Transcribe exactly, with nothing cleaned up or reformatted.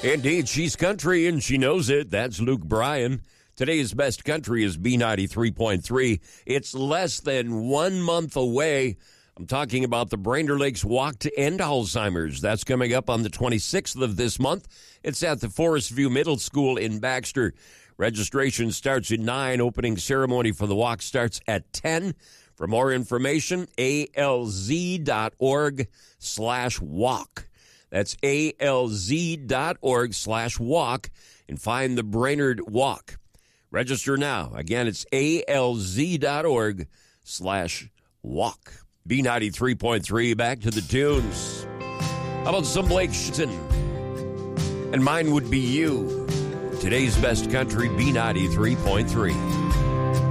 Indeed, she's country and she knows it. That's Luke Bryan. Today's best country is B ninety-three point three. It's less than one month away. I'm talking about the Brainerd Lakes Walk to End Alzheimer's. That's coming up on the twenty-sixth of this month. It's at the Forest View Middle School in Baxter. Registration starts at nine. Opening ceremony for the walk starts at ten. For more information, alz.org slash walk. That's alz.org slash walk and find the Brainerd Walk. Register now. Again, it's alz.org slash walk. B ninety-three point three, back to the tunes. How about some Blake Shelton? And Mine Would Be You. Today's best country, B ninety-three point three.